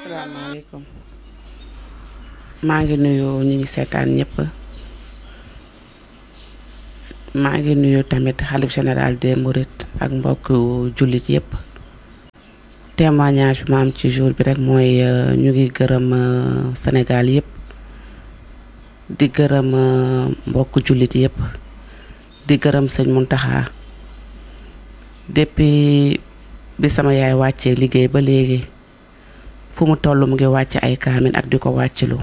asalaamaaleykum maa ngi nuyu ñi ngi seetaan ñëpp maa ngi nuyu tamit xalif général des Mourides ak mbokk jullit yëpp témoignage bi ma am ci jour bi rek mooy ñu ngi gërëm Sénégal yëpp di gërëm mbokk jullit yëpp di gërëm sëñ Mountakha depuis bi sama yaay wàccee liggéey ba léegi fu mu toll mu ngi wàcc ay kaamin ak di ko wàccilu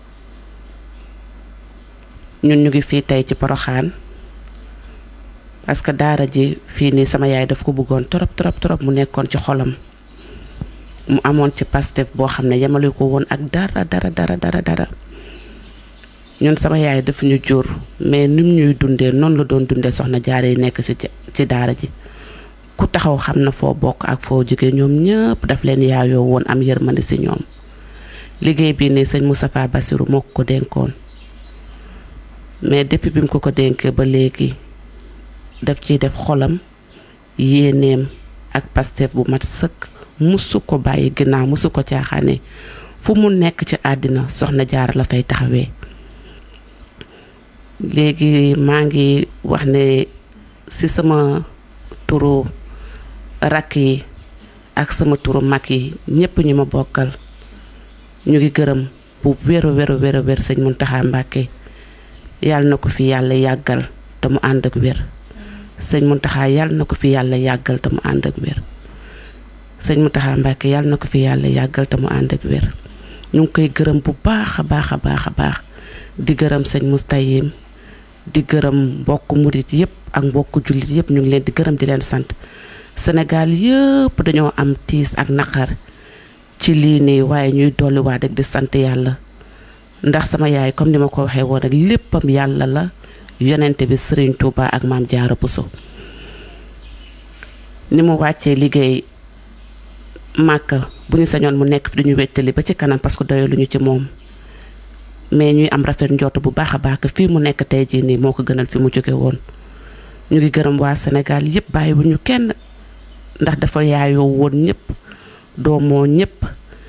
ñun ñu ngi fii tey ci Porokhane parce que daara ji fii nii sama yaay daf ko bëggoon trop mu nekkoon ci xolam mu amoon ci Pastef boo xam ne yemale ko woon ak dara ñun sama yaay daf ñu jur mais nim ñuy dundee noonu la doon dundee soxna jaare yi nekk ci daara ji ku taxaw xam na foo bokk ak foo jóge ñoom ñëpp daf leen yaayoo woon am yërmande ci ñoom liggéey bii ne sëñ Moustapha Bassirou moo ko dénkoon mais depuis bi mu ko dénkee ba léegi daf ciy def xolam yéeneem ak Pastef bu mat sëkk musu ko bàyyi ginnaaw musu ko caaxaane fu mu nekk ci àddina soxna jaara la fay taxawee léegi maa ngi wax ne ci sama turu rakk yi ak sama turu mag yi ñëpp ñu ma bokkal ñu ngi gërëm bu wér sëñ Mountakha Mbacké yàlla na ko fi yàlla yàggal te mu ànd ak wér sëñ Mountakha yàlla na ko fi yàlla yàggal te mu ànd ak wér sëñ Mountakha Mbacké yàlla na ko fi yàlla yàggal te mu ànd ak wér ñu ngi koy gërëm bu baax a baax di gërëm sëñ Moustayim di gërëm mbokk murit yëpp ak mbokk jullit yëpp ñu ngi leen di gërëm di leen sant Sénégal yëpp dañoo am tiis ak naqar ci lii nii waaye ñuy dolliwaat rek di sant yàlla ndax sama yaay comme ni ma ko waxee woon rek léppam yàlla la yonente bi Serigne Touba ak Maam Jaara Buso ni mu wàccee liggéey Màkka bu ñu sañoon mu nekk fi duñu wettali ba ci kanam parce que doyaluñu ci moom mais ñuy am rafet njort bu baax a baax fii mu nekk tey jii nii moo ko gënal fi mu jóge woon ñu ngi gërëm waa Sénégal yëpp bàyyi bu ñu kenn ndax dafa yaayoo woon ñëpp doomoo ñëpp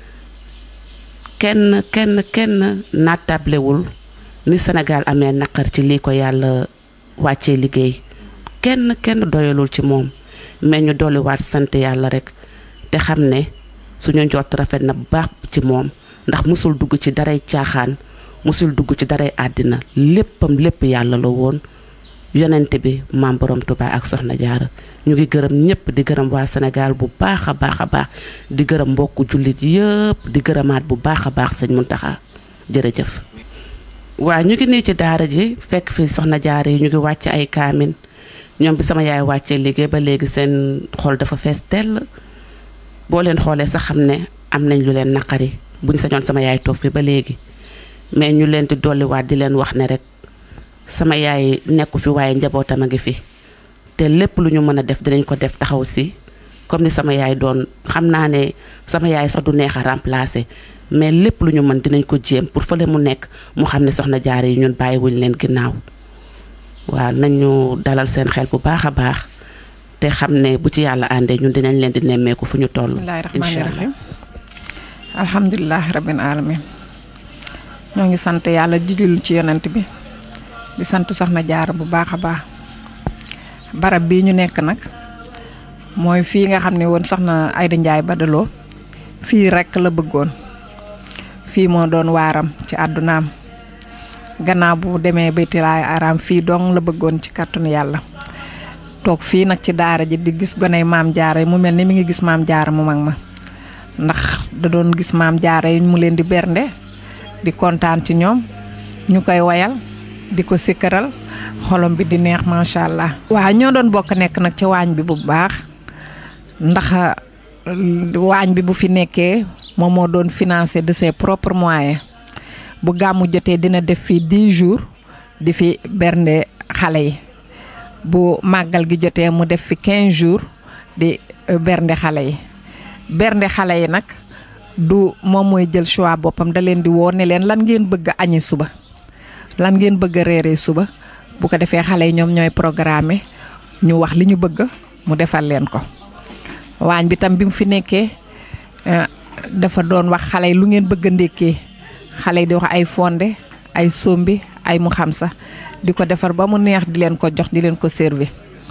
kenn naatablewul ni Sénégal amee naqar ci lii ko yàlla wàccee liggéey kenn doyalul ci moom mais ñu dolliwaat sant yàlla rek te xam ne suñu njort rafet na bu baax ci moom ndax musul dugg ci daray caaxaan musul dugg ci daray àddina léppam lépp yàlla la woon yonente bi maam borom Tuubaa ak soxna jaara ñu ngi gërëm ñëpp di gërëm waa Sénégal bu baax a baax di gërëm mbokku jullit yëpp di gërëmaat bu baax a baax sëñ Mountakha jërëjëf waa ñu ngi nii ci daara ji fekk fi soxna jaara yi ñu ngi wàcc ay kaamin ñoom bi sama yaay wàccee liggéey ba léegi seen xol dafa fees tell boo leen xoolee sax xam ne am nañ lu leen naqari buñ sañoon sama yaay toog fi ba léegi mais ñu leen di dolliwaat di leen wax ne rek sama yaay nekku fi waaye njabootam a ngi fi te lépp lu ñu mën a def dinañ ko def taxaw si comme ni sama yaay doon xam naa ne sama yaay sax du neex a remplacer mais lépp lu ñu mën dinañ ko jéem pour fële mu nekk mu xam ne soxna jaare yi ñun bàyyiwuñ leen ginnaaw waaw nañu dalal seen xel bu baax a baax te xam ne bu ci yàlla àndee ñun dinañ leen di nemmeeku fu ñu toll. bismillaahi rahmaani rahiim alhamdulilah rabbil alamin ñoo ngi sant yàlla di julli ci yonent bi di sant soxna jaara bu baax a baax barab bii ñu nekk nag mooy fii nga xam ne woon soxna Ayda Njaay Badaloo fii rekk la bëggoon fii moo doon waaram ci àddunaam gannaaw bu demee baytilaay araam fii dong la bëggoon ci kàttanu yàlla toog fii nag ci daara ji di gis goney maam jaara yi mu mel ni mi ngi gis maam jaara mu mag ma ndax da doon gis maam jaara yi mu leen di bernde di kontaan ci ñoom ñu koy wayal di ko sikkaral xolom bi di neex macha allah. waaw ñoo doon bokk nekk nag ci waañ bi bu baax ndax waañ bi bu fi nekkee moom moo doon financé de ses propres moyens bu gàmmu jotee dina def fi 10 jours di fi bernde xale yi bu màggal gi jotee mu def fi 15 jours di bernde xale yi bernde xale yi nag du moom mooy jël choix boppam da leen di woo ne leen lan ngeen bëgg a añi suba lan ngeen bëgg a reeree suba bu ko defee xale yi ñoom ñooy programmer ñu wax li ñu bëgg mu defal leen ko waañ bi tam bi mu fi nekkee dafa doon wax xale yi lu ngeen bëgg a ndékkee xale yi di wax ay fonde ay sombi ay mu xam sa di ko defar ba mu neex di leen ko jox di leen ko servi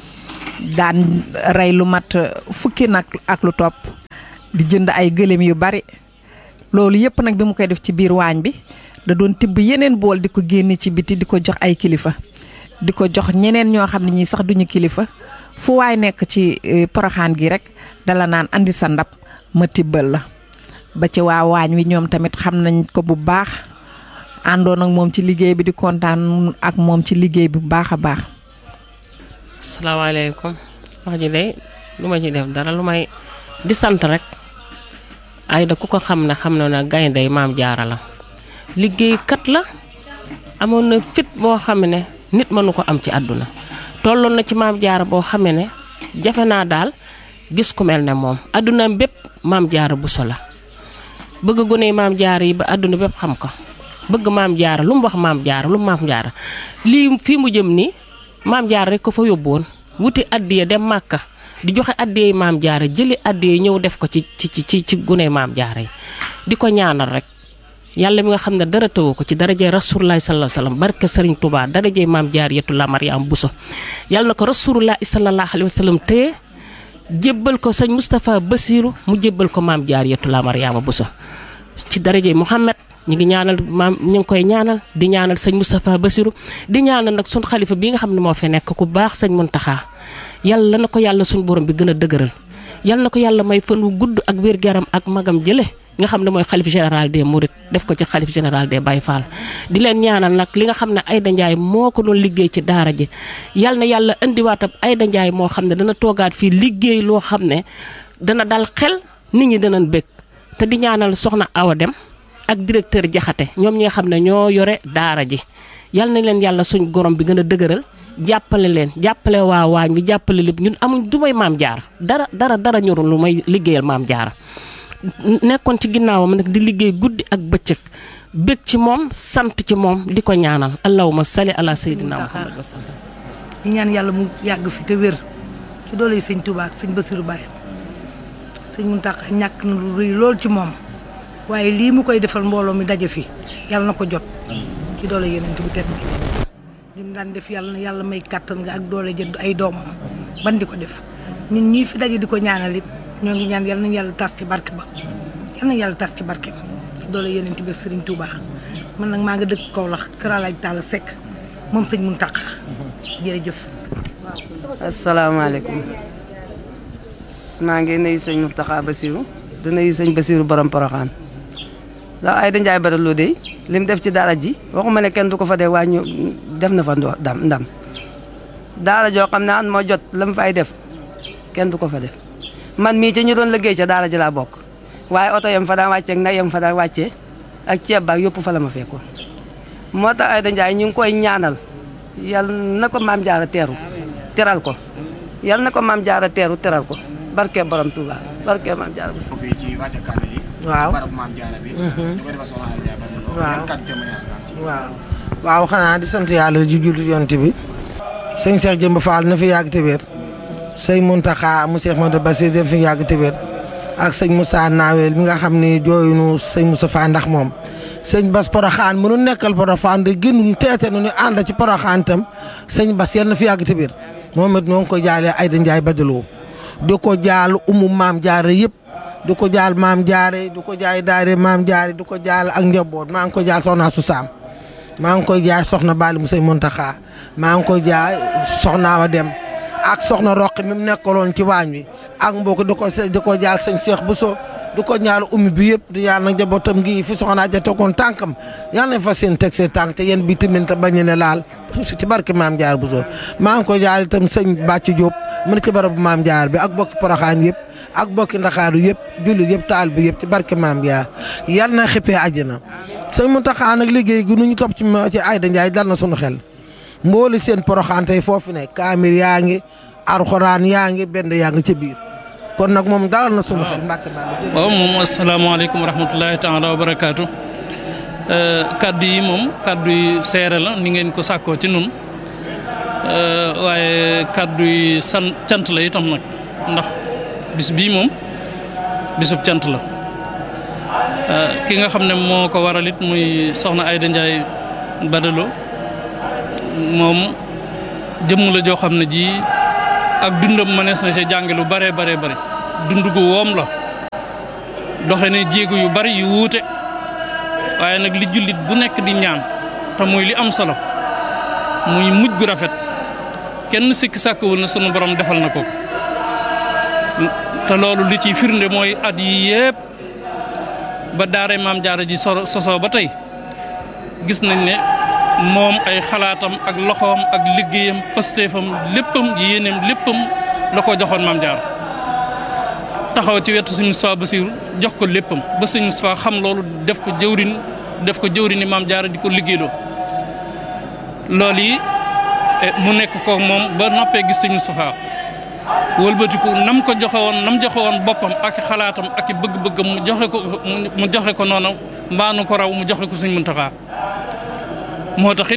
daan rey lu mat fukki nag ak lu topp di jënd ay gëléem yu bari loolu yëpp nag bi mu koy def ci biir waañ bi da doon tibb yeneen bool di ko génne ci biti di ko jox ay kilifa di ko jox ñeneen ñoo xam ne ñii sax duñu kilifa fu waay nekk ci Porokhane gi rek dala naan andi sa ndab ma tibbal la ba ci waa waañ wi ñoom tamit xam nañ ko bu baax àndoon ak moom ci liggéey bi di kontaan ak moom ci liggéey bi bu baax a baax. asalaamaaleykum wax ji de lu ma ci def dara lu may di sant rek Aida ku ko xam ne xam na ne gaynde Maam Jaara la liggéeykat la amoon na fit boo xam ne nit mënu ko am ci àdduna tolloon na ci Maam Jaara boo xam ne jafe naa daal gis ku mel ne moom àdduna bépp Maam Jaara Buso la bëgg gune Maam Jaara yi ba àdduna bépp xam ko bëgg Maam Jaara lu mu wax Maam Jaara lu mu Maam Jaara lii fii mu jëm nii Maam Jaara rek ko fa yóbboon wuti addiya dem Màkka di joxe addiya Maam Jaara jëli addiya ñëw def ko ci gune Maam Jaara yi di ko ñaanal rek yàlla mi nga xam ne dara tëwu ko ci darajee Rasulullah sallallahu alayhi wasallam barke Serigne Touba darajee Maam Jaariyatullah Mariam Bousso yàlla na ko Rasulullah sallallahu alayhi wasallam téye jébbal ko sëñ Moustapha Bassirou mu jébbal ko Maam Jaariyatullah Mariama Bousso ci darajee Mouhamed ñu ngi ñaanal maam ñu ngi koy ñaanal di ñaanal sëñ Moustapha Bassirou di ñaanal nag sun xalifa bi nga xam ne moo fi nekk ku baax sëñ Muntaxa yàlla na ko yàlla suñ borom bi gën a dëgëral yàlla na ko yàlla may fan wu gudd ak wér-gu-yaram ak magam jële nga xam ne mooy xalif général des Mourides def ko ci xalif général des Baye Fall di leen ñaanal nag li nga xam ne Aida Ndiaye moo ko doon liggéey ci daara ji yàlla na yàlla indiwaatam Aida Ndiaye moo xam ne dana toogaat fii liggéey loo xam ne dana dal xel nit ñi danañ bëgg te di ñaanal soxna Awa Dem ak directeur Jaxate ñoom ñi nga xam ne ñoo yore daara ji yal na leen yàlla suñ gorom bi gën a dëgëral jàppale leen jàppale waa waañ bi jàppale lépp ñun amuñ du may Maam Jaara dara ñorul lu may liggéeyal Maam Jaara nekkoon ci ginnaawam nag di liggéey guddi ak bëccëg bëgg ci moom sant ci moom di ko ñaanal allahumma salli ala sayyidina Muhammad wa sallam di ñaan yàlla mu yàgg fi te wér ci doole sëñ Touba ak sëñ Bassirou Baye sëñ Mountakha ñàkk na lu rëy lool ci moom waaye lii mu koy defal mbooloo mi daje fi yàlla na ko jot ci doole yeneen bu tedd li mu daan def yàlla na yàlla may kàttan nga ak doole jënd ay doomam ban di ko def ñun ñii fi daje di ko ñaanal it ñoo ngi ñaan yàlla nañu yàlla tas ci barke ba yàlla nañu yàlla tas ci barke ba ci doole yeneen bi Serigne Touba man nag maa nga dëkk Kaolack Kër Alaaj Talla Seck moom sëñ Mountakha jërëjëf. asalaamaaleykum maa ngi nuyu sëñ Mountakha Bassirou di nuyu sëñ Bassirou borom Porokhane ndax Aida Ndiaye Badaloo de li mu def ci daara ji waxuma ne kenn du ko fa dee waaye ñu def na fa ndam daara joo xam ne an moo jot la mu fay def kenn du ko fa def man mii ci ñu doon liggéey ca daara ji laa bokk waaye oto yam fa daan wàccee ak nag yam fa daan wàccee ak ceeb baak yëpp fa la ma fekkoon moo tax Aida Ndiaye ñu ngi koy ñaanal yal na ko Maam Jaara teral ko yal na ko Maam Jaara teral ko barke borom Touba barke Maam Jaara waaw waaw xanaa di sant yàlla ji jullit yonent bi sëñ Cheikh Jëmb Fall na fi yàgg te wér sëñ Mountakha mu Cheikh Modou Bassir def fi yàgg te wér ak sëñ Moussa Nawel mi nga xam ni jooyunu sëñ Moussa Fall ndax moom sëñ Bass Porokhane mënu nekkal Porokhane de gënu teete nu ñu ànd ci Porokhane tam sëñ Bass yal na fi yàgg te wér moom it ñoo ngi ko jaalee Aida Ndiaye Badaloo di ko jaal Maam Jaara yëpp du ko jaal Maam Jaara du ko jaay daare Maam Jaara du ko jaal ak njaboot maa ngi ko jaal soxna su Saam maa ngi koy jaay soxna Bali mu sëñ Mountakha maa ngi koy jaay soxna Awa Dem ak soxna Roqi mi mu nekkaloon ci waañ wi ak mbokk di ko jaal sëñ Cheikh Bousso du ko ñaal ummi bi yëpp di ñaan nag njabootam gi fi soxna ja tegoon tànkam yàlla nañ fa seen teg seen tànk te yéen bi tamit bañ ne laal ci barke Maam Jaara Bousso maa ngi koy jaal itam sëñ Bàcc Diop mu ne ci barabu Maam Jaara bi ak bokki Porokhane yëpp ak bokki Ndakaaru yëpp jullit yëpp taal bi yëpp ci barke Maam Jaara yàlla na xippee àjjana sëñ Mountakha nag liggéey gi nu ñu topp ci Aida Ndiaye dal na sunu xel mbooli seen Porokhane tey foofu ne kaamir yaa ngi alxuraan yaa ngi benn yaa ngi ci biir kon nag moom dalal na sunu xel Mbàkke Balla. waaw moom asalaamaaleykum wa rahmatulahi taala wa barakaatu kaddu yi moom kaddu yi seere la ni ngeen ko sàkkoo ci nun waaye kaddu yi cant la itam nag ndax bis bii moom bisub cant la ki nga xam ne moo ko waral it muy soxna Aïda Ndiaye Badalo moom jëmm la joo xam ne ji ak dundam mënees na ci jànge lu bare bare bari dund gu woom la doxe ne jéego yu bari yu wuute waaye nag li jullit bu nekk di ñaan te muy li am solo muy mujj gu rafet kenn sikki sàkkawul na sunu borom defal na ko te loolu li ciy firnde mooy at yi yépp ba daare maam jaara ji sosoo ba tey gis nañ ne moom ay xalaatam ak loxoom ak liggéeyam pastéefam léppam yéeneem léppam la ko joxoon maam jaara taxaw ci wetu sëñ Moustapha Bassirou jox ko léppam ba sëñ Moustapha xam loolu def ko jëwrini maam jaara di ko liggéeyloo loolu yi mu nekk ko moom ba noppee gis sëñ Moustapha wëlbatiku nam ko joxe woon boppam ak xalaatam ak bëgg-bëggam mu joxe ko noonu mbaanu ko raw mu joxe ko sëñ Muntaxa moo tax it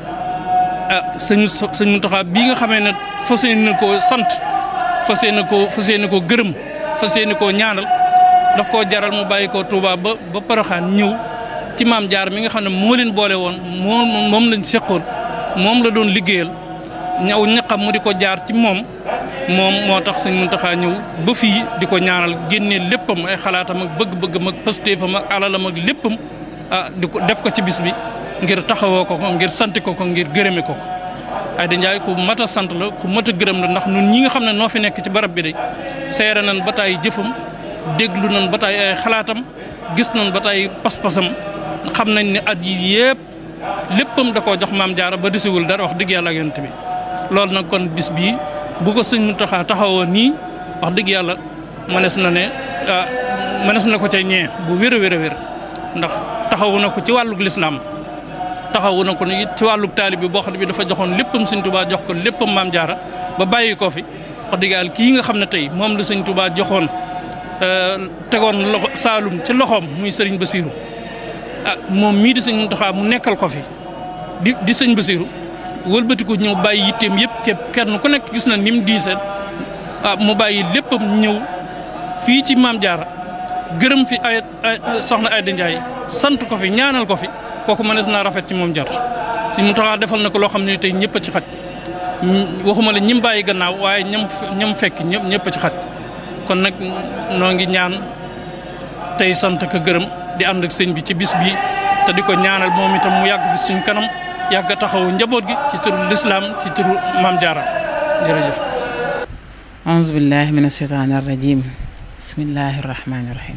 sëñ Muntaxa bii nga xamee ne fas yéene koo sant fas yéene koo gërëm fas yéene koo ñaanal daf koo jaral mu bàyyi ko Touba ba Poroxaan ñëw ci maam jaar mi nga xam ne moo leen boole woon moom lañ seqoon moom la doon liggéeyal ñaw ñaqam mu di ko jaar ci moom moo tax sëñ Muntaxa ñëw ba fii di ko ñaanal génnee léppam ay xalaatam ak bëgg-bëggam ak pastéefam ak alalam ak léppam di ko def ko ci bis bi ngir taxawoo ko ngir sant ko ngir gërëme ko Aïda Ndiaye ku mat a sant la ku mat a gërëm la ndax ñun ñi nga xam ne noo fi nekk ci barab bi de seere nañ ba taay jëfam déglu nañ ba taay ay xalaatam gis nañ ba taay pas-pasam xam nañ ne at yi yëpp léppam da koo jox maam jaara ba desiwul dara wax dëgg yàlla ak yonent bi loolu nag kon bis bii bu ko sëñ Muntaxa taxawoo nii wax dëgg yàlla mënees na ko ca ñee bu wér a wér ndax taxawu na ko ci wàllug lislaam taxawu na ko ni ci wàllug taalib bi boo xam ne bi dafa joxoon léppam sëñ Tuubaa jox ko léppam maam jaara ba bàyyi ko fi wax dëgg yàlla kii nga xam ne tey moom la sëñ Tuubaa joxoon tegoon loxo Saalum ci loxoom muy sëriñ Bassirou moom mii di sëñ Muntaxa mu nekkal ko fi di sëñ Bassirou wëlbatiku ñëw bàyyi yitteem yëpp képp kenn ku nekk gis na ni mu diisee mu bàyyi léppam ñëw fii ci maam jaara gërëm fi ay soxna Aïda Ndiaye sant ko fi ñaanal ko fi kooku mënees naa rafet ci moom jot si mu taxaa defal na ko loo xam ne tey ñëpp a ci xaj waxuma la ñim bàyyi gannaaw waaye ñam fekk ñëpp a ci xaj kon nag noo ngi ñaan tey sant ko gërëm di ànd ak sëñ bi ci bis bi te di ko ñaanal moom itam mu yàgg fi suñ kanam yàgg taxawu njaboot gi ci turu lislaam ci turu maam jaara jërëjëf auzu billahi min asheytaani arrajim bismillahi rahmaani rahim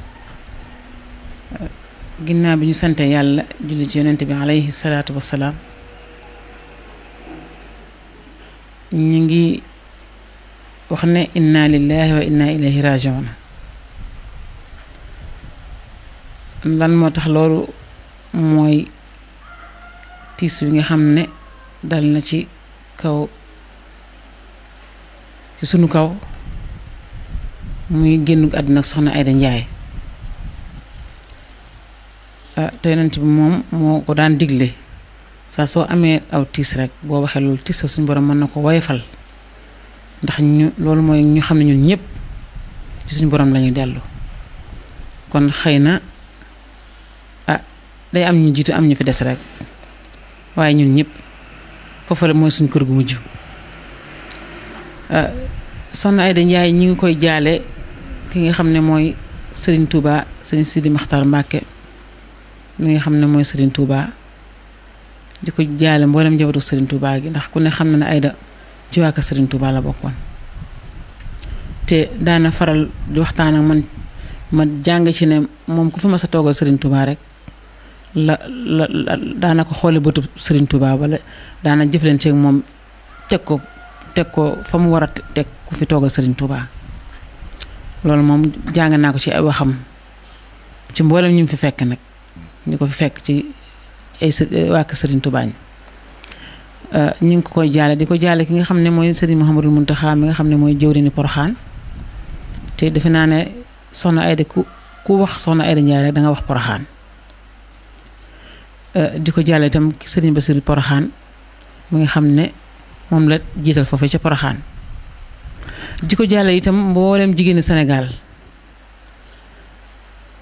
ginnaaw bi ñu sante yàlla julli ci yonent bi alayhi salaatu wassalaam ñu ngi wax ne inna lillahi wa inna ilayhi rajiun lan moo tax loolu mooy tiis wi nga xam ne dal na ci sunu kaw muy génn àdduna ak soxna Aïda Ndiaye te yonent bi moom moo ko daan digle saa soo amee aw tiis rek boo waxee loolu tiis suñu borom mën na ko woyofal ndax loolu mooy ñu xam ne ñun ñëpp ci suñu borom lañuy dellu kon xëy na day am ñu jiitu am ñu fi des rek waaye ñun ñëpp foofu la mooy suñ kër gu mujj soxna Aïda Ndiaye ñi ngi koy jaale ki nga xam ne mooy Serigne Touba Serigne Sidi Makhtar Mbacké mi nga xam ne mooy Serigne Touba di ko jaale mboolem njabootu Serigne Touba gi ndax ku ne xam na ne Aïda ci waa kër Serigne Touba la bokkoon te daana faral di waxtaan ak man ma jàng ci ne moom ku fi ma sa toogal Serigne Touba rek la daana ko xoole bëtu Serigne Touba wala daana jëflante ak moom teg ko fa mu war a teg ku fi toogal Serigne Touba loolu moom jàng naa ko ci ay waxam ci mboolem ñu fi fekk nag ñu ko fi fekk ci ay waa kër Serigne Touba ñu ngi ko koy jaale di ko jaale ki nga xam ne mooy Serigne Mouhamadou Mountakha mi nga xam ne mooy jëwriñu Porokhane te defe naa ne soxna Aïda ku wax soxna Aïda Ndiaye rek da nga wax Porokhane di ko jaale itam Serigne Bassirou Porokhane mi nga xam ne moom la jiital foofu ca Porokhane di ko jaale itam mboolem jigéeni Sénégal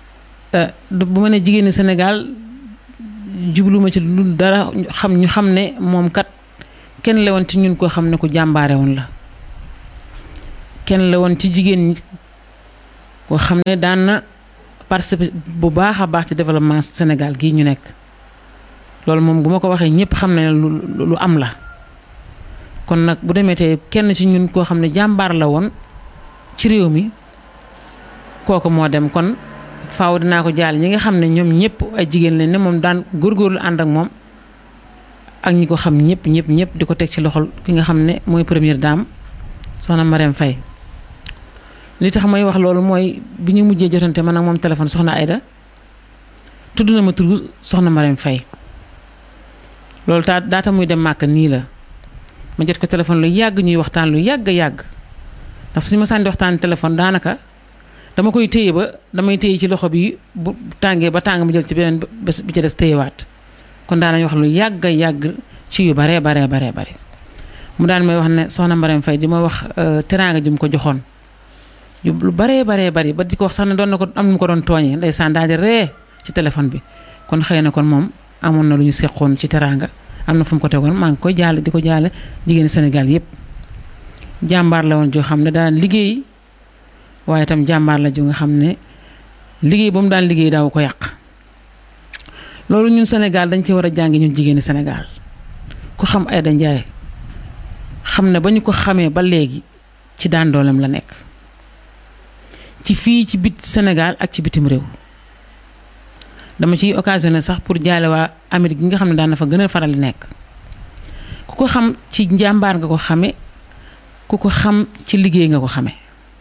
bu ma ne jigéeni Sénégal jubluma ci lu dara ñu xam ne moom kat kenn la woon ci ñun koo xam ne ku jàmbaare woon la kenn la woon ci jigéen ñi koo xam ne daan na participer bu baax a baax ci développement Sénégal gii ñu nekk loolu moom bu ma ko waxee ñëpp xam ne lu am la kon nag bu demee te kenn ci ñun koo xam ne jàmbaar la woon ci réew mi kooku moo dem kon faaw dinaa ko jaal ñi nga xam ne ñoom ñëpp ay jigéen lañ ne moom daan góorgóorlu ànd ak moom ak ñi ko xam ñëpp di ko teg ci loxol ki nga xam ne mooy première dame soxna Marème Faye li tax may wax loolu mooy bi ñu mujjee jotante man ak moom téléphone soxna Aïda tudd na ma turu soxna Marème Faye loolu daata muy dem màkk nii la ma jot ko téléphone lu yàgg ñuy waxtaan lu yàgg ndax suñu ma sànni waxtaan téléphone daanaka dama koy téye ba damay téye ci loxo bi bu tàngee ba tàng mu jël ci beneen bés bi ci des téyewaat kon daanañ wax lu yàgg ci yu bare mu daan may wax ne soxna Marème Faye di ma wax teraanga ji mu ko joxoon lu bare bari ba di ko wax sax ne doon na ko am nu mu ko doon tooñee ndeysaan daal di ree ci téléphone bi kon xëy na kon moom amoon na lu ñu seqoon ci teraanga am na fu mu ko tegoon maa ngi koy jaale di ko jaale jigéeni Sénégal yépp jàmbaar la woon joo xam ne daan liggéey waaye itam jàmbaar la ju nga xam ne liggéey ba mu daan liggéey daaw ko yàq loolu ñun Sénégal dañ ci war a jàngi ñun jigéeni Sénégal ku xam Aïda Ndiaye xam ne ba ñu ko xamee ba léegi ci daan dooleem la nekk ci fii ci bit Sénégal ak ci bitim réew dama ciy occasionné sax pour jaale waa Amérique gi nga xam ne daan na fa gën a faral di nekk ku ko xam ci njàmbaar nga ko xame ku ko xam ci liggéey nga ko xame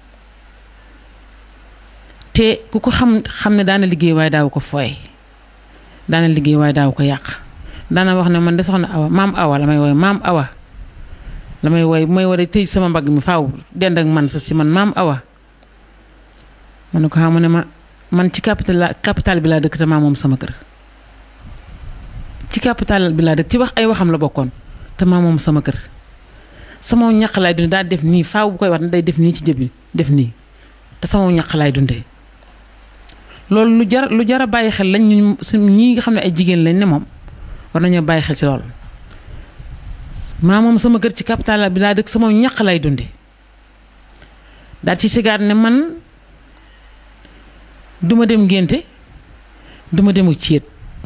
te ku ko xam ne daana liggéey waaye daaw ko fooye daana liggéey waaye daaw ko yàq daana wax ne man de soxna Awa maam Awa la may wooy maam Awa la may wooy bu may war a tëj sama mbagg mi faaw dend ak man sa si man maam Awa ma ne ko xam ne man ci capital bi laa dëkk te maa moom sama kër ci capital bi laa dëkk ci wax ay waxam la bokkoon te maa moom sama kër sama ñaq laay dundee daal def nii faaw bu koy wax ne day def nii ci jëbi def nii te sama ñaq laay dundee loolu lu jar a bàyyi xel lañ ñu ñi nga xam ne ay jigéen lañ ne moom war nañoo bàyyi xel ci loolu maa moom sama kër ci capital bi laa dëkk sama ñaq laay dundee daal ci sigaat ne man duma dem ngénte duma demu céet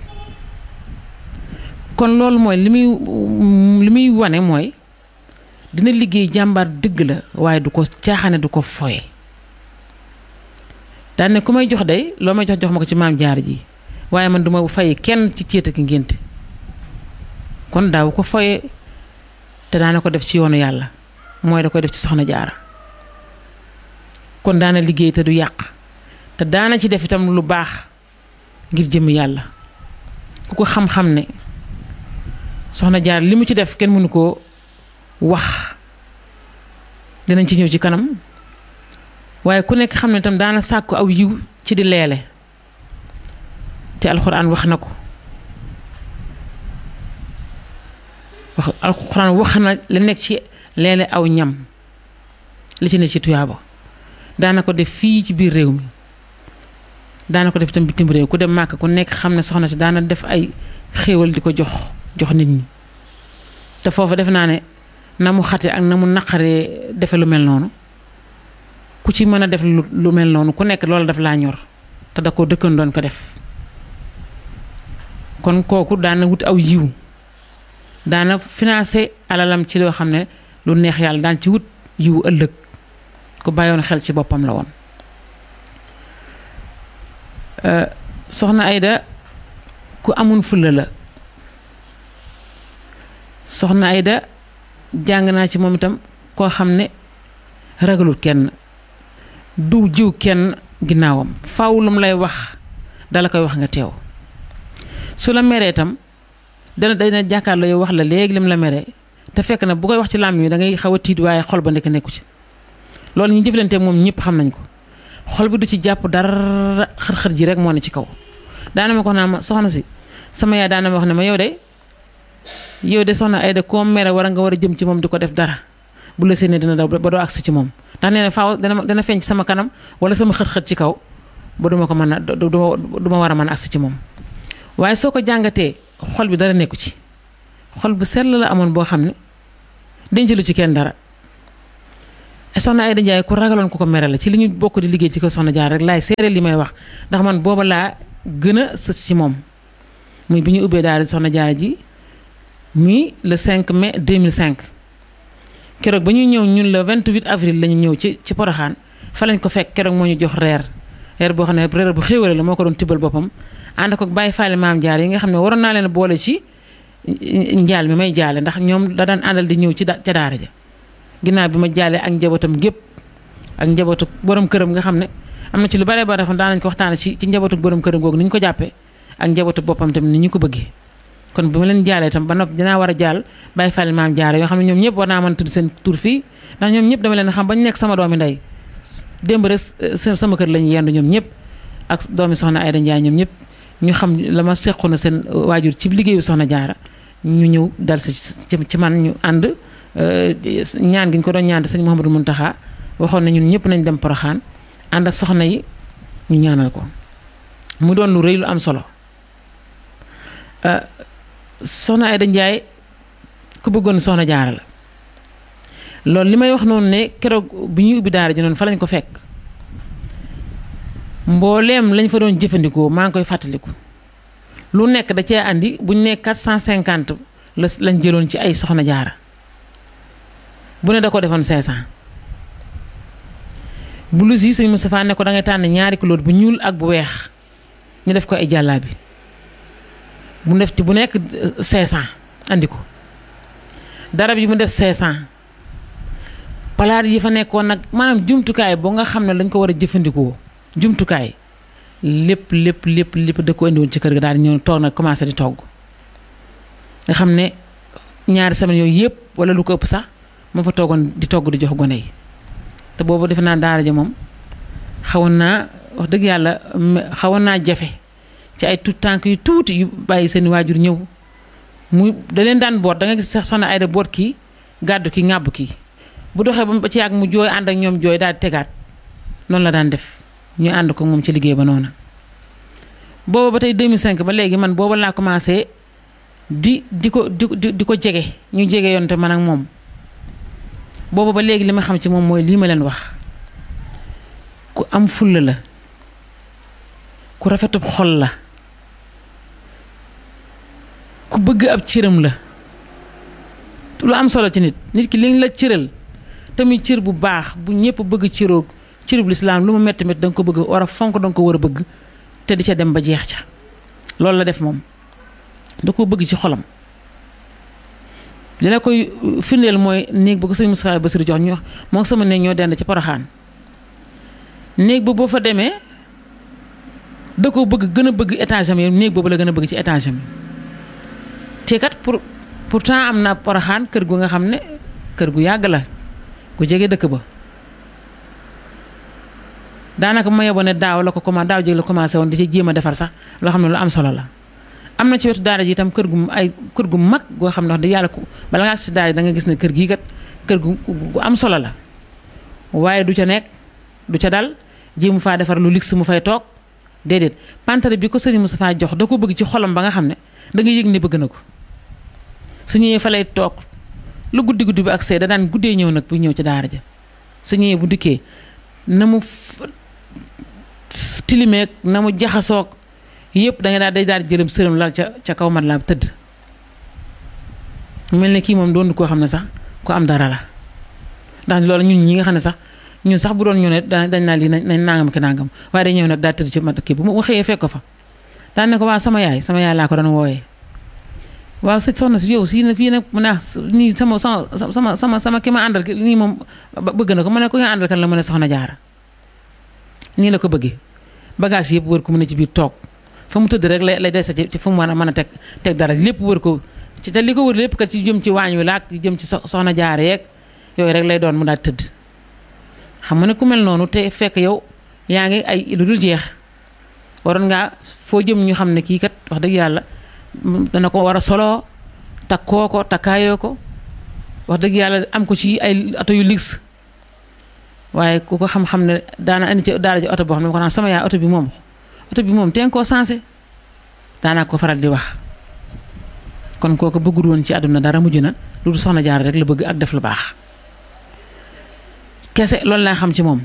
kon loolu mooy li muy wane mooy dina liggéey jàmbaar dëgg la waaye du ko caaxaane du ko foye daan ne ku may jox day loo may jox ma ko ci maam jaar ji waaye man duma fay kenn ci céet ak ngénte kon daaw ko foye te daana ko def ci yoonu yàlla mooy da koy def ci soxna jaara kon daana liggéey te du yàq te daana ci def itam lu baax ngir jëm yàlla ku ko xam-xam ne soxna jaar li mu ci def kenn mënu koo wax dinañ ci ñëw ci kanam waaye ku nekk xam ne itam daana sàkku aw yiw ci di leele te alxuraan wax na ko alxuraan wax na la nekk ci leele aw ñam li ci ne ci tuyaaba daana ko def fii ci biir réew mi daana ko def itam bitim réew ku dem màkk ku nekk xam ne soxna si daana def ay xéewal di ko jox nit ñi te foofu def naa ne na mu xate ak na mu naqaree defe lu mel noonu ku ci mën a def lu mel noonu ku nekk loolu daf laa ñor te da ko dëkkan doon ko def kon kooku daana wut aw yiw daana financé alalam ci loo xam ne lu neex yàlla daan ci wut yiw ëllëg ku bàyyoon xel ci boppam la woon soxna Aïda ku amun fulla la soxna Aïda jàng naa ci moom itam koo xam ne ragalul kenn du jiw kenn ginnaawam faaw lu mu lay wax dala koy wax nga teew su la meree itam dana jàkkaarloo yow wax la léegi lim la meree te fekk na bu koy wax ci làmmiñ wi da ngay xaw a tiit waaye xol ba nekk nekku ci loolu ñu jëflante moom ñëpp xam nañ ko xol bi du ci jàpp dara xër-xër ji rek moo ne ci kaw daana ma ko naa ma soxna si sama yaay daana ma wax ne ma yow de soxna Aïda koo mere war nga war a jëm ci moom di ko def dara bu la séenee dina daw ba doo agsi ci moom ndax nee na faaw dana feeñ ci sama kanam wala sama xët-xët ci kaw ba duma ko mën a duma war a mën a agsi ci moom waaye soo ko jàngatee xol bi dara nekku ci xol bu sell la amoon boo xam ne denc lu ci kenn dara soxna Aïda Ndiaye ku ragaloon ku ko mere la ci li ñu bokk di liggéey ci ko soxna Jaara rek laay seere li may wax ndax man booba laa gën a sës ci moom muy bi ñu ubbee daal soxna Jaara ji muy le 5 mai 2005 keroog ba ñuy ñëw ñun le 28 avril la ñu ñëw ci Porokhane fa lañ ko fekk keroog moo ñu jox reer boo xam ne reer bu xéewale la moo ko doon tibbal boppam ànd ko bàyyi faale maam Jaara yi nga xam ne waroon naa leen boole ci njaal mi may jaale ndax ñoom da daan àndal di ñëw ca daara ja ginnaaw bi ma jaalee ak njabootam gépp ak njabootu borom këram nga xam ne am na ci lu bare bare xam daan nañ ko waxtaane ci njabootu borom këram googu ni ñu ko jàppee ak njabootu boppam tamit ni ñu ko bëggee kon bi ma leen jaalee tam ba noppi dinaa war a jaal bàyyi fàlle maam Jaara yoo xam ne ñoom ñëpp war naa mën tudd seen tur fii ndax ñoom ñëpp dama leen xam ba ñu nekk sama doomi ndey démb rek sama kër lañu yendu ñoom ñëpp ak doomi soxna Aïda Ndiaye ñoom ñëpp ñu xam la ma sequ na seen waajur ci liggéeyu soxna Jaara ñu ñëw dal si ci man ñu ànd ñaan gi ñu ko doon ñaan sëñ Mouhamadou Mountakha waxoon na ñun ñëpp nañ dem Porokhane ànd ak soxna yi ñu ñaanal ko mu doon lu rëy lu am solo soxna Aïda Ndiaye ku bëggoon soxna Jaara la loolu li may wax noonu ne keroog bi ñuy ubbi daara ji noonu fa lañ ko fekk mbooleem lañ fa doon jëfandikoo maa ngi koy fàttaliku lu nekk da cee andi buñ ne 450 lañ jëloon ci ay soxna Jaara bu ne da ko defoon 500 blouse yi sëñ Moustapha ne ko da ngay tànn ñaari couleur bu ñuul ak bu weex ñu def ko ay jàllaabi bu def ci bu nekk 500 andi ko darab yi mu def 500 palaat yi fa nekkoon nag maanaam jumtukaay boo nga xam ne lañ ko war a jëfandikoo jumtukaay lépp da ko indiwoon ci kër ga daal di ñëw toog nag commencé di togg nga xam ne ñaari semaine yooyu yëpp wala lu ko ëpp sax moo fa toogoon di togg di jox gone yi te boobu defe naa daara ja moom xawoon naa wax dëgg yàlla xawoon naa jafe ci ay tout tànk yu tuuti yu bàyyi seen waajur ñëw muy da leen daan boot da nga gis sax soxna Aïda boot kii gàddu kii ŋàbb kii bu doxee ba ci yàgg mu jooy ànd ak ñoom jooy daal di tegaat noonu la daan def ñu ànd ko moom ci liggéey ba noona booba ba tey 2005 ba léegi man booba laa commencé di ko jege ñu jege yoon te man ak moom booba ba léegi li ma xam ci moom mooy lii ma leen wax ku am fulla la ku rafetub xol la ku bëgg ab cëram la lu am solo ci nit ki liñ la cëral tamit cër bu baax bu ñëpp bëgg cëroog cërub lislaam lu mu metti da nga ko bëgg war a fonk da nga ko war a bëgg te di ca dem ba jeex ca loolu la def moom da ko bëgg ci xolam li la koy firndeel mooy néeg ba ko sëñ Moustapha Bassirou jox ñu wax moo sama néeg ñoo dend ci Porokhane néeg ba boo fa demee da ko bëgg gën a bëgg étage am néeg boobu la gën a bëgg ci étage am te kat pourtant am na Porokhane kër gu nga xam ne kër gu yàgg la ku jege dëkk ba daanaka ma yeboo ne daaw jéeg la commencé woon di ci jéem a defar sax loo xam ne lu am solo la am na ci wetu daara ji itam kër gu mag goo xam ne wax dëgg yàlla bala ngaa si daara ji da nga gis ne kër gii kat kër gu am solo la waaye du ca nekk du ca dal jéemu faa defar lu luxe mu fay toog déedéet pantere bi ko sëriñ Moustapha jox da ko bëgg ci xolam ba nga xam ne da nga yëg ne bëgg na ko su ñëwee fa lay toog lu guddi bi ak see da daan guddee ñëw nag bu ñëw ci daara ja su ñëwee bu dikkee na mu tilimeeg na mu jaxasoog yëpp da nga day daal jëlam sërëm lal ca kaw mat la tëdd mel ne kii moom doon koo xam ne sax ko am dara la ndax loolu ñun ñi nga xam ne sax ñun sax bu doon ñëw ne dañ naa lii nañ nangam ki nangam waaye day ñëw nag daal tëdd ci mat kii bu mu xëyee fekk ko fa daan ne ko waa sama yaay laa ko doon wooyee waaw soxna si yow si na fii nag mu ne nii sama ki ma àndal nii moom bëgg na ko mu ne ko nga àndal kan la mu ne soxna Jaara nii la ko bëggee bagage yëpp wër ko mu ne ci biir toog fa mu tëdd rek lay dese ci fa mu mën a teg dara lépp wër ko ci te li ko wër lépp kat ci jëm ci waañ wi laak jëm ci soxna Jaara yeeg yooyu rek lay doon mu daal tëdd xam nga ne ku mel noonu te fekk yow yaa ngi ay lu dul jeex waroon ngaa foo jëm ñu xam ne kii kat wax dëgg yàlla dana ko war a solo takkoo ko takkaayoo ko wax dëgg yàlla am ko ci ay ato yu luxe waaye ku ko xam-xam ne daana indi ci daara ji oto boo xam ne ma ko naan sama yaay oto bi moom teen koo sensé daanaa ko faral di wax. kon kooku bëggul woon ci àdduna dara mujj na lu soxna Jaara rek la bëgg ak def lu baax kese loolu laa xam ci moom.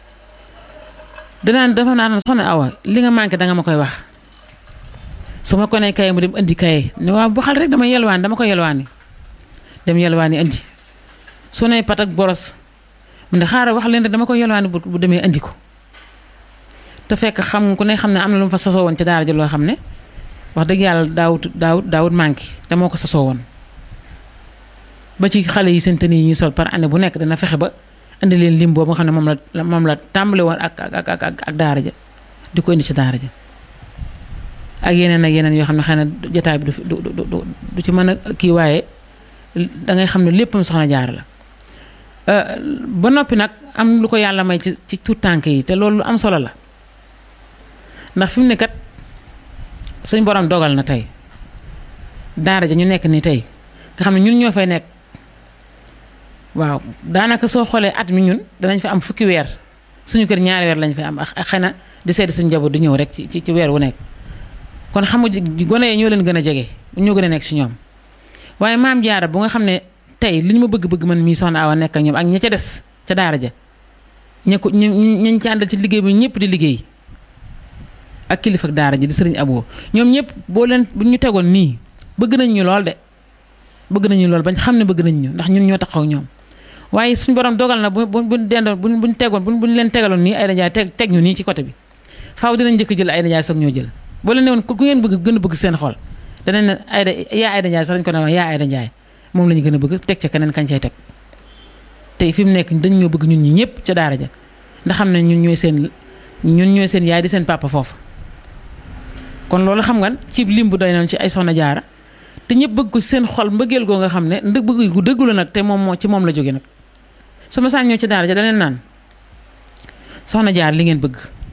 dafa naan soxna Awa li nga manqué danga ma koy wax su ma ko nee kaye mu dem indi kaye ne waaw bu xal rek dama ko yelwaani dem yelwaani indi su ne pat ak boros mu ne xaaral wax leen rek dama ko yelwaani bu demee indi ko te fekk xam ku ne xam ne am na lu mu fa sasoo woon ci daara ji loo xam ne wax dëgg yàlla daawut manqué te moo ko sasoo woon ba ci xale yi seen tenue yi ñuy sol par année bu nekk dana fexe ba indi leen lim boobu nga xam ne moom la tàmbale woon ak daara ja di ko indi ci daara ja ak yeneen yoo xam ne xëy na jotaay bi du ci mën a kii waaye dangay xam ne léppam soxna Jaara la. ba noppi nag am lu ko yàlla may ci tuut tànk yi te loolu lu am solo la ndax fi mu ne kat suñ borom dogal na tey daara ja ñu nekk nii tey nga xam ne ñun ñoo fay nekk. waaw daanaka soo xoolee at mi ñun danañ fa am fukki weer suñu kër ñaari weer lañ fay am ak xëy na di seeti suñu njaboot di ñëw rek ci weer wu nekk kon xam nga gone yi ñoo leen gën a jege ñoo gën a nekk si ñoom waaye maam Jaara bu nga xam ne tey li ñu ma bëgg-bëgg man mii soxna Awa nekk ak ñoom ak ña ca des ca daara ja ñañ ci àndal ci liggéey bi ñëpp di liggéey ak kilifa ak daara ji di sëriñ Abo ñoom ñëpp bu ñu tegoon nii bëgg nañ ñu lool de bëgg nañu lool bañ xam ne bëgg nañ ñu ndax ñun ñoo taxaw ñoom waaye suñu borom dogal na buñ leen tegaloon nii Aïda Ndiaye teg ñu nii ci côté bi faaw dinañ njëkk jël Aïda Ndiaye soog ñoo jël boo leen ne woon ku ngeen bëgg gën a bëgg seen xol danañ ne Aïda Ndiaye sax dañ ko ne wax yaa Aïda Ndiaye moom la ñu gën a bëgg teg ca keneen kañ cay teg tey fi mu nekk dañ ñoo bëgg ñun ñi ñëpp ca daara ja ndax xam ne ñun ñooy seen yaay di seen papa foofu kon loolu xam nga ci lim bu doy noonu ci ay soxna Jaara te ñëpp bëgg ko seen xol mbëggeel goo nga xam ne bëgg gu dëggu la nag te moom ci moom la jóge nag su ma saan ñëw ci daara ja da leen naan soxna Jaara li ngeen bëgg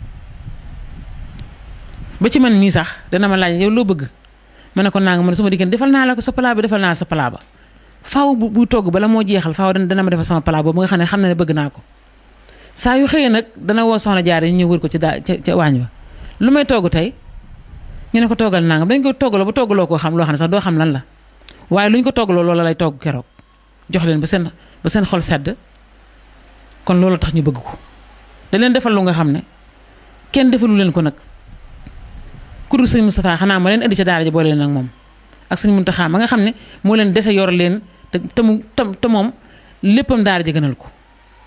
ba ci man mii sax dana ma laaj yow loo bëgg ma ne ko naa nga man su ma diggante defal naa la ko sa plat bi defal naa sa plat ba faaw bu togg bala moo jeexal faaw dana ma defal sama plat boobu nga xam ne bëgg naa ko saa yu xëyee nag dana woo soxna Jaara ñu ñëw wër ko ca waañ ba lu may togg tey ñu ne ko toggal naa nga dañ ko toggaloo ba toggaloo koo xam loo xam ne sax doo xam lan la waaye lu ñu ko toggaloo loola lay togg keroog jox leen ba seen xol sedd kon loolu tax ñu bëgg ko da leen defal lu nga xam ne kenn defalu leen ko nag ku dul sëñ Moustapha xanaa ma leen indi ca daara ji boole leen ak moom ak sëñ Muntaxa ma nga xam ne moo leen dese yor leen te moom léppam daara ji gënal ko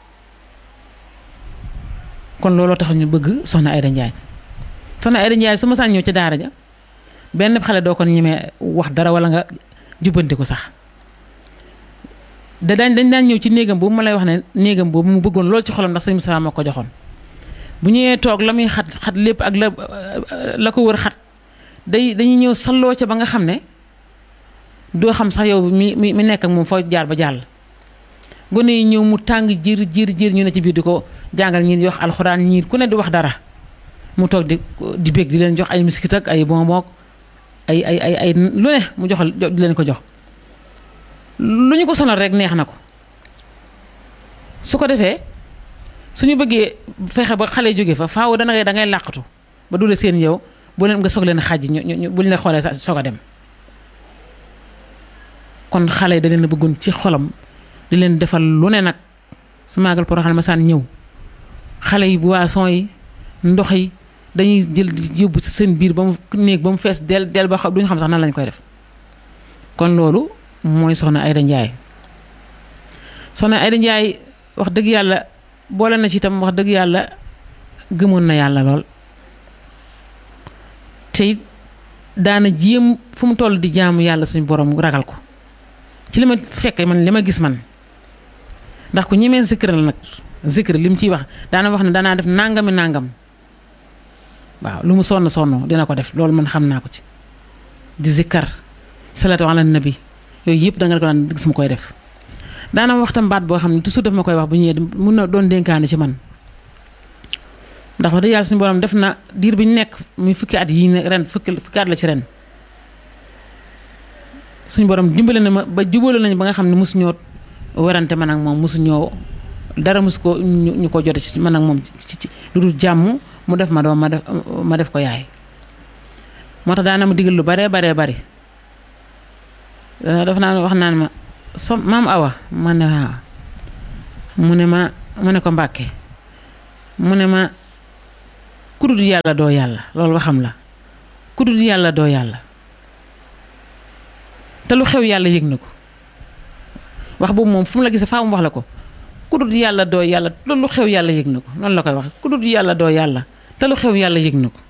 kon looloo tax ñu bëgg soxna Aïda Ndiaye soxna Aïda Ndiaye su ma saan ñëw ca daara ja benn xale doo ko ñemee wax dara wala nga jubbanti ko sax dañ daan ñëw ci néegam boobu ma lay wax ne néegam boobu mu bëggoon lool ci xolam ndax sëñ Moustapha moo ko joxoon bu ñëwee toog la muy xat lépp ak la ko wër xat dañuy ñëw salloo ca ba nga xam ne doo xam sax yow mi nekk ak moom foo jaar ba jàll gone yi ñëw mu tàng jiir ñu ne ci biir di ko jàngal ñii di wax alxuraan ñii ku ne di wax dara mu toog di bég di leen jox ay miskit ak ay bonbon ay lu ne mu joxal di leen ko jox lu ñu ko sonal rek neex na ko su ko defee suñu bëggee fexe ba xale jóge fa faaw da ngay làqatu ba dule seen yow bu leen nga soog leen xàjj ñu bu ñu la xoolee soog a dem kon xale yi da leen a bëggoon ci xolam di leen defal lu ne nag su maagal Porokhane ma saan ñëw xale yi boisson yi ndox yi dañuy jël yóbbu ci seen biir ba mu néeg ba mu fees del ba duñu xam sax nan lañ koy def kon loolu mooy soxna Aïda Ndiaye soxna Aïda Ndiaye wax dëgg yàlla boole na ci itam wax dëgg yàlla gëmoon na yàlla lool te daana jéem fu mu toll di jaamu yàlla suñu borom ragal ko ci li ma fekke man li ma gis man ndax ku ñemee zikr la nag zikr li mu ciy wax daana wax ne danaa def nangam waaw lu mu sonn dina ko def loolu man xam naa ko ci di zikkar salatu ala nabi yooyu yëpp da nga ko daan gis mu koy def daana wax tam baat boo xam ne toujours daf ma koy wax bu ñëwee mun na doon dénkaane ci man ndax wax dëgg yàlla suñu borom def na diir bi ñu nekk muy fukki at yii ne ren fukki at la ci ren suñu borom dimbale na ma ba jubale nañu ba nga xam ne mosuñoo werante man ak moom mosuñoo dara mus ko ñu ko jote ci man ak moom ci lu dul jàmm mu def ma doom ma def ko yaay moo tax daana ma digal lu baree bari dafa naa wax naan ma maam Awa ma ne waaw mu ne ko Mbàkke mu ne ma ku dul yàlla doo yàlla loolu waxam la ku dul yàlla doo yàlla te lu xew yàlla yëg na ko wax boobu moom fu mu la gisee faa mu wax la ko ku dul yàlla doo yàlla loolu lu xew yàlla yëg na ko noonu la koy wax ku dul yàlla doo yàlla te lu xew yàlla yëg na ko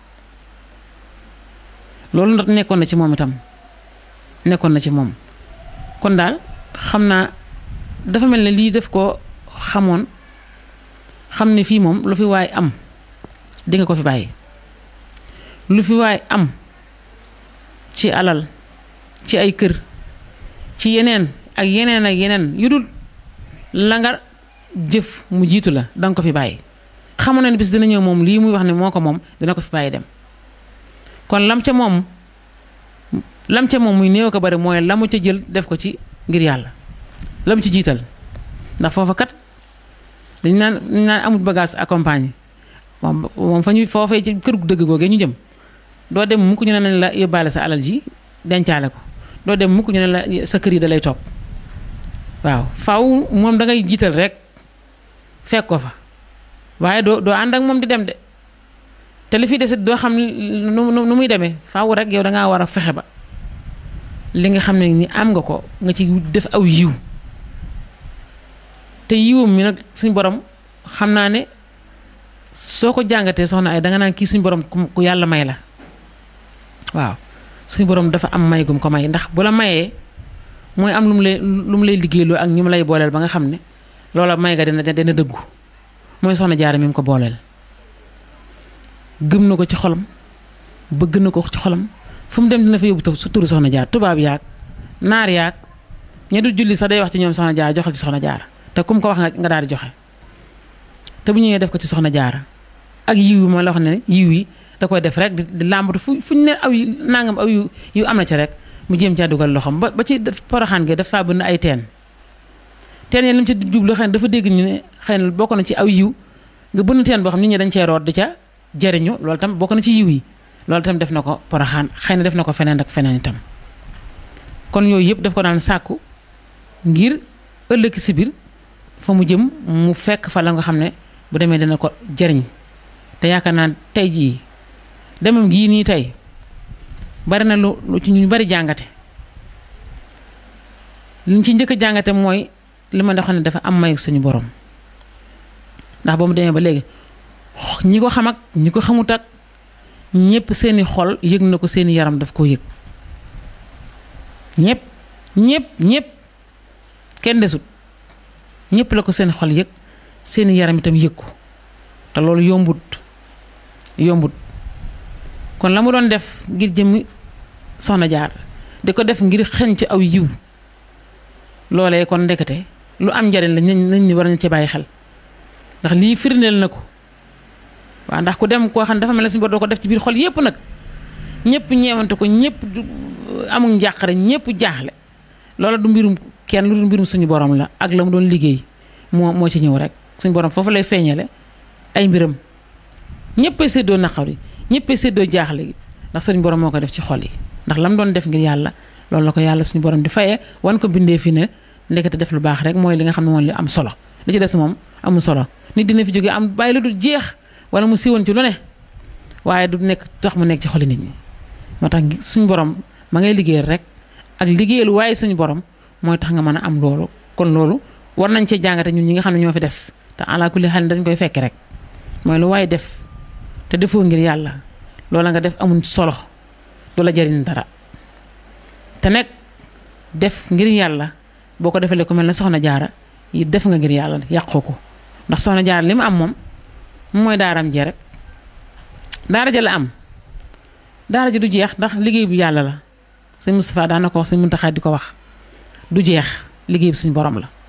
loolu ndax nekkoon na ci moom itam nekkoon na ci moom kon daal xam naa dafa mel ne lii def ko xamoon xam ne fii moom lu fi waay am di nga ko fi bàyyi lu fi waay am ci alal ci ay kër ci yeneen ak yeneen yu dul la nga jëf mu jiitu la danga ko fi bàyyi xamoon na ne bis dina ñëw moom lii muy wax ne moo ko moom dina ko fi bàyyi dem kon lam ca moom muy néew ko bari mooy la mu ca jël def ko ci ngir yàlla la mu ci jiital ndax foofa kat dañ naan amul bagage accompagné moom fa ñuy foofee ci kër gu dëgg googee ñu jëm doo dem mukk ñu ne nañ la yóbbaale sa alal ji dencaale ko doo dem mukk ñu ne la sa kër yi da lay topp waaw faaw moom da ngay jiital rek fekk ko fa waaye doo ànd ak moom di dem de te li fi desit doo xam nu muy demee faaw rek yow dangaa war a fexe ba li nga xam ne ni am nga ko nga ci def aw yiw te yiwam mi nag suñ borom xam naa ne soo ko jàngatee soxna ay danga naan kii suñ borom ku yàlla may la waaw suñ borom dafa am may gum ko may ndax bu la mayee mooy am lu mu lay liggéeyloo ak ñu mu lay booleel ba nga xam ne loola may ga dina dëggu mooy soxna Jaara mi mu ko booleel gëm na ko ci xolam bëgg na ko ci xolam fu mu dem dina fa yóbbu su turu soxna Jaara tubaab yaag naar yaag ña du julli sax day wax ci ñoom soxna Jaara joxal ci soxna Jaara te kum ko wax nga daal di joxe te bu ñëwee def ko ci soxna Jaara ak yiw yi ma la wax ne yiw yi da koy def rek di làmbatu fuñ ne aw yu nangam aw yu am na ci rek mu jéem caa dugal loxoom ba ci Poroxaan gi dafa bëgg ay teen yi li mu ci jublu xëy na dafa dégg ñu ne xëy na bokk na ci aw yiw nga bënn teen boo xam nit ñi dañ cee root di ca jëriñu loolu tam bokk na ci yiw yi loolu tam def na ko Poroxaan xëy na def na ko feneen ak feneen itam kon yooyu yëpp daf ko daan sàkku ngir ëllëg si biir fa mu jëm mu fekk fa la nga xam ne bu demee dina ko jëriñ te yaakaar naa tey jii demam gii nii tey bari na lu ci ñu bari jàngate liñ ci njëkk a jàngate mooy li ma xam ne dafa am mayu suñu borom ndax ba mu demee ba léegi ñi ko xam ak ñi ko xamut ak ñëpp seeni xol yëg na ko seeni yaram daf koo yëg ñëpp kenn desut ñëpp la ko seen xol yëg seeni yaram itam yëg ko te loolu yombut kon la mu doon def ngir jëmmi soxna Jaara di ko def ngir xeñ ci aw yiw loolee kon ndekete lu am njariñ la nañ ñi war nañ ci bàyyi xel ndax lii firndeel na ko waaw ndax ku dem koo xam ne dafa mel ne suñu bor doo ko def ci biir xol yépp nag ñëpp ñeewante ko ñëpp amul njàqare ñëpp jaaxle loola du mbirum kenn lu du mbirum suñu borom la ak la mu doon liggéey moo ci ñëw rek suñu borom foofu lay feeñale ay mbiram ñëppay séddoo naqar yi ñëppay séddoo jaaxle gi ndax suñu borom moo ko def ci xol yi ndax la mu doon def ngir yàlla loolu la ko yàlla suñu borom di fayee wan ko bindee fi ne ndekete def lu baax rek mooy li nga xam ne moom li am solo li ci des moom amul solo nit dina fi jógee am bàyyi lu du jeex wala mu siiwoon ci lu ne waaye du nekk tax mu nekk ci xoli nit ñi moo tax suñu borom ma ngay liggéeyal rek ak liggéeyal waaye suñu borom mooy tax nga mën a am loolu kon loolu war nañ cee jàngate ñun ñi nga xam ne ñoo fi des te ala kulli xel dañ koy fekke rek mooy lu waaye def te defoo ngir yàlla loola nga def amul solo du la jariñ dara te nekk def ngir yàlla boo ko defalee ku mel ne soxna Jaara yi def nga ngir yàlla yàqoo ko ndax soxna Jaara li mu am moom mooy daaram jee rek daara ja la am daara ji du jeex ndax liggéey bu yàlla la sëñ Moustapha daan na ko wax sëñ Muntaxa di ko wax du jeex liggéey bi suñu borom la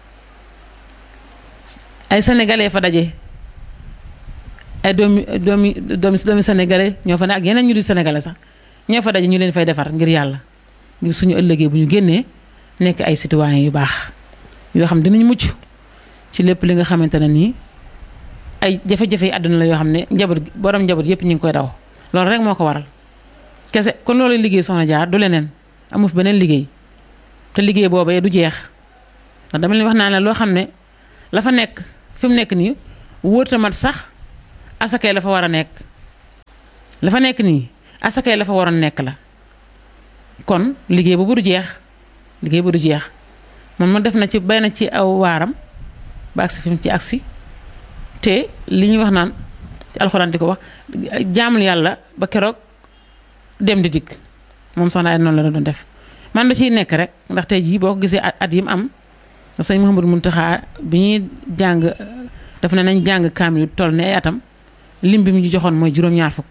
ay sénégalais fa daje ay doomi sénégalais ñoo fa ne ak yeneen ñu di sénégalais sax ñoo fa daje ñu leen fay defar ngir yàlla ngir suñu ëllëgee bu ñu génnee nekk ay citoyens yu baax yoo xam dinañ mucc ci lépp li nga xamante ne nii ay jafe-jafe yi àdduna la yoo xam ne borom njaboot yëpp ñu ngi koy daw loolu rek moo ko waral kese kon loolu liggéey soxna Jaar du leneen amu fi beneen liggéey te liggéey boobee du jeex ndax dama leen wax naa ne loo xam ne la fa nekk fi mu nekk nii wóorta mat sax asakay la fa war a nekk la fa nekk nii asakay la fa waroon nekk la kon liggéey boobu du jeex liggéey bu du jeex moom ma def na ci bay na ci aw waaram ba agsi fi mu ci agsi te li ñuy wax naan ci alxuraan di ko wax jaamul yàlla ba keroog dem di dikk moom soxna ay noonu la doon def man da ciy nekk rek ndax tey jii boo ko gisee at yi mu am sëñ Mouhamadou Mountakha bi ñuy jàng daf ne nañ jàng kaamil yu toll ne ay atam lim bi mu ñu joxoon mooy juróom-ñaar fukk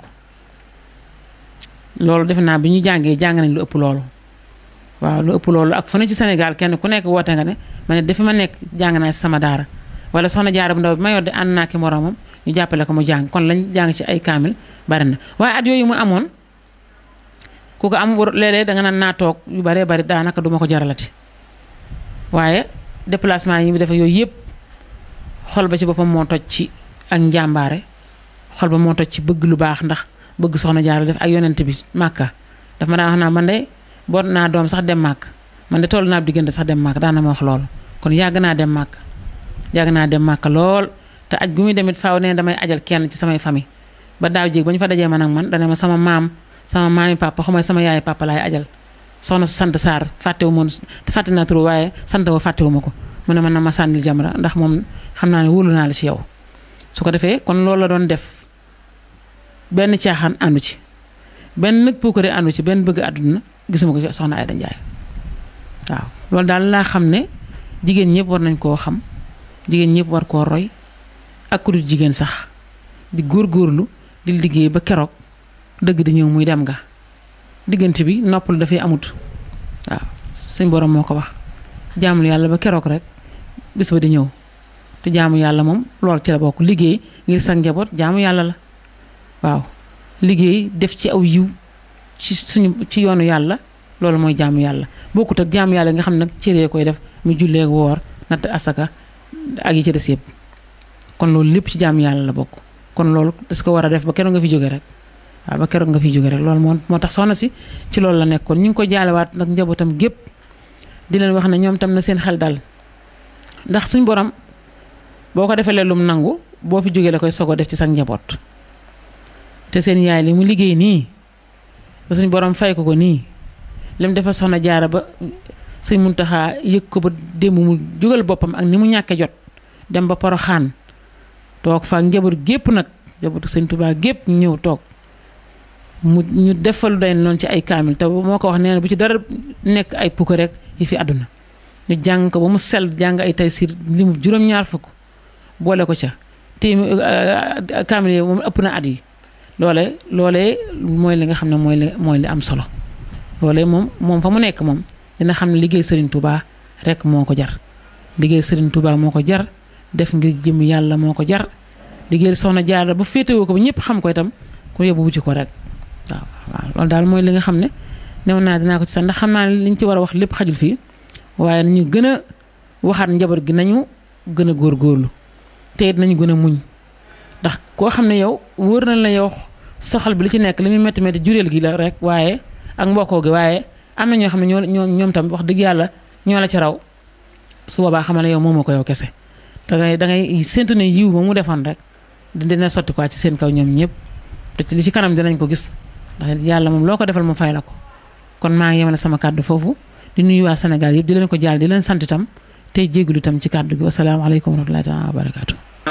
loolu defe naa bi ñu jàng nañ lu ëpp loolu waaw lu ëpp loolu ak fu ne ci Sénégal kenn ku nekk woote nga ne ma ne dafa ma nekk jàng naa ci sama daara wala soxna Jaara bu ndaw bi ma yor de ànd naa ki moromam ñu jàppale ko mu jàng kon lañ jàng ci ay kaamil bari na waaye at yooyu mu amoon ku ko am léeg-léeg da nga naan naa toog yu baree bari daanaka duma ko jaralati waaye déplacement yi mu defe yooyu yëpp xol ba ci boppam moo toj ci ak njàmbaare xol ba moo toj ci bëgg lu baax ndax bëgg soxna Jaara def ak yonent bi Màkka daf ma daan wax naa man de boot naa doom sax dem Màkk man de toll naa diggante sax dem Màkk daana ma wax loolu kon yàgg naa dem Màkk lool te aj gu muy demit faaw ne damay ajal kenn ci samay famille ba daaw jéeg ba ñu fa dajee man ak man dane ma sama maami papa xamay sama yaay papa laay ajal soxna su sant Sarr fàttewu moon fàtte naa tur waaye sant wa fàttewu ma ko mu ne man na ma sànnil Jamra ndax moom xam naa ne wóolu naa la ci yow su ko defee kon loolu la doon def benn caaxaan àndu ci benn nag puukare àndu ci benn bëgg àdduna gisuma ko ci soxna Aïda Ndiaye waaw loolu daal laa xam ne jigéen ñëpp war nañ koo xam jigéen ñëpp war koo roy ak ku dul jigéen sax di góorgóorlu di liggéey ba keroog dëgg di ñëw muy dem nga diggante bi noppal dafay amut waaw suñ borom moo ko wax jaamul yàlla ba keroog rek bis ba di ñëw te jaamu yàlla moom loolu ci la bokk liggéey ngir sa njaboot jaamu yàlla la waaw liggéey def ci aw yiw ci yoonu yàlla loolu mooy jaamu yàlla bokkut ak jaamu yàlla nga xam ne nag cëree koy def mu jullee woor natt asaka ak yi ci des yëpp kon loolu lépp ci jaamu yàlla la bokk kon loolu das ko war a def ba keroog nga fi jóge rek waaw ba keroog nga fi jóge rek loolu moo tax soxna si ci loolu la nekkoon ñu ngi ko jaalewaat nag njabootam gépp di leen wax ne ñoom tam na seen xel dal ndax suñ borom boo ko defee lum nangu boo fi jógee la koy sogo def ci sa njaboot te seen yaay li mu liggéey nii ba suñ borom fay ko nii lim defal soxna Jaara ba sëñ Muntaxa yëg ko ba démb mu jógal boppam ak ni mu ñàkke jot dem ba Poroxaan toog fa njaboot gépp nag njabootu sëñ Tuubaa gépp ñu ñëw toog ñu defalu day noonu ci ay kaamil te moo ko wax nee na bu ci dara nekk ay pukk rek yi fi àdduna ñu jàng ko ba mu sell jàng ay Taysiir limu juróom-ñaar fukk boole ko ca te kaamil yi moom ëpp na at yi loolee mooy li nga xam ne mooy li am solo loolee moom fa mu nekk moom dina xam ne liggéey Serigne Touba rek moo ko jar liggéey Serigne Touba moo ko jar def ngir jëm yàlla moo ko jar liggéey soxna Jaara ba féetewoo ko ba ñëpp xam ko itam ku yóbbu wuti ko rek waaw loolu daal mooy li nga xam ne new naa dinaa ko ci sax ndax xam naa ne liñ ci war a wax lépp xajul fii waaye nañu gën a waxaat njaboot gi nañu gën a góorgóorlu te it nañu gën a muñ ndax koo xam ne yow wóor na la yow soxal bi li ci nekk li muy métti métti jureel gi la rek waaye ak mbokkoo gi waaye am na ñoo xam ne ñoom tam wax dëgg yàlla ñoo la ci raw su boobaa xamal ne yow moomoo ko yow kese dangay séntu ne yiw ba mu defoon rek dina sotti quoi ci seen kaw ñoom ñëpp te ci li ci kanam dinañ ko gis ndax yàlla moom loo ko defal mu fay la ko kon maa ngi yemale sama kàddu foofu di nuyu waa Sénégal yëpp di leen ko jaal di leen sant itam tey jégalu itam ci kàddu gi wasalaamaaleykum wa rahmatullahi taala wa barakaatu